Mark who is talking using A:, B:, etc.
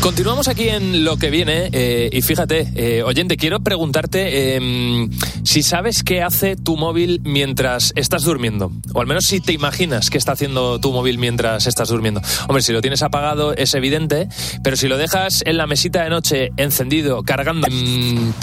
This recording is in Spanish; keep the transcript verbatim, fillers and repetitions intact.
A: Continuamos aquí en Lo que viene eh, y fíjate, eh, oyente, quiero preguntarte eh, si sabes qué hace tu móvil mientras estás durmiendo, o al menos si te imaginas qué está haciendo tu móvil mientras estás durmiendo. Hombre, si lo tienes apagado es evidente, pero si lo dejas en la mesita de noche encendido, cargando... Mmm,